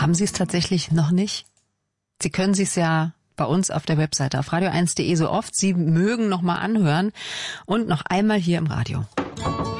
haben Sie es tatsächlich noch nicht? Sie können sich es ja bei uns auf der Webseite auf radio1.de so oft Sie mögen noch mal anhören und noch einmal hier im Radio.